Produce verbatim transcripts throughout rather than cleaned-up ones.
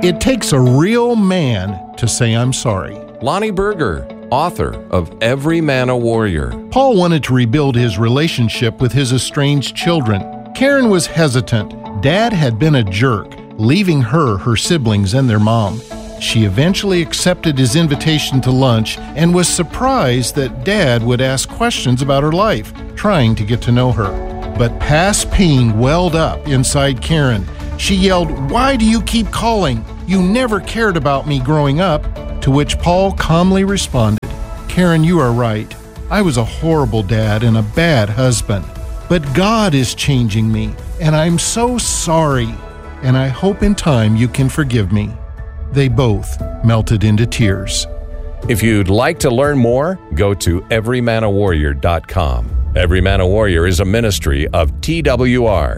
It takes a real man to say I'm sorry. Lonnie Berger, author of Every Man a Warrior. Paul wanted to rebuild his relationship with his estranged children. Karen was hesitant. Dad had been a jerk, leaving her, her siblings, and their mom. She eventually accepted his invitation to lunch and was surprised that Dad would ask questions about her life, trying to get to know her. But past pain welled up inside Karen. She yelled, "Why do you keep calling? You never cared about me growing up." To which Paul calmly responded, "Karen, you are right. I was a horrible dad and a bad husband. But God is changing me, and I'm so sorry. And I hope in time you can forgive me." They both melted into tears. If you'd like to learn more, go to every man a warrior dot com. Every Man a Warrior is a ministry of T W R.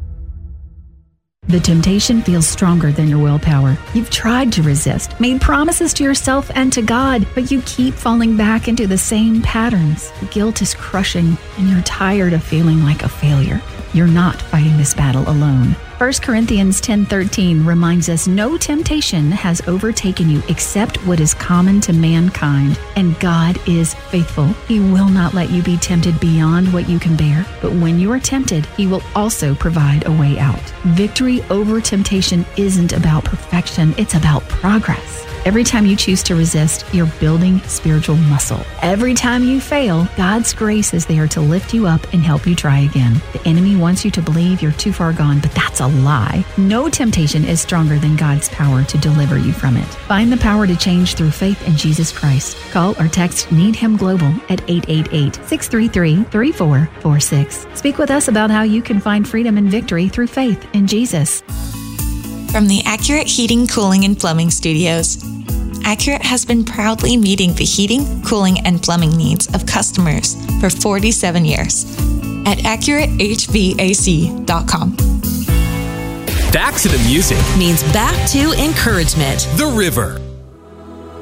The temptation feels stronger than your willpower. You've tried to resist, made promises to yourself and to God, but you keep falling back into the same patterns. The guilt is crushing, and you're tired of feeling like a failure. You're not fighting this battle alone. First Corinthians ten thirteen reminds us no temptation has overtaken you except what is common to mankind, and God is faithful. He will not let you be tempted beyond what you can bear, but when you are tempted, He will also provide a way out. Victory over temptation isn't about perfection, it's about progress. Every time you choose to resist, you're building spiritual muscle. Every time you fail, God's grace is there to lift you up and help you try again. The enemy wants you to believe you're too far gone, but that's a lie. No temptation is stronger than God's power to deliver you from it. Find the power to change through faith in Jesus Christ. Call or text Need Him Global at eight eight eight, six three three, three four four six. Speak with us about how you can find freedom and victory through faith in Jesus. From the Accurate Heating, Cooling, and Plumbing Studios, Accurate has been proudly meeting the heating, cooling, and plumbing needs of customers for forty-seven years at accurate h v a c dot com. Back to the music means back to encouragement. The River.